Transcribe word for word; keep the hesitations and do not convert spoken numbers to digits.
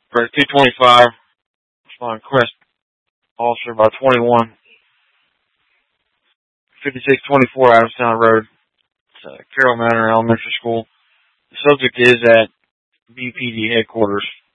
For two twenty-five, respond Quest officer by twenty-one, fifty-six twenty-four Adamstown Road. It's uh, Carroll Manor Elementary School. The subject is at B P D headquarters.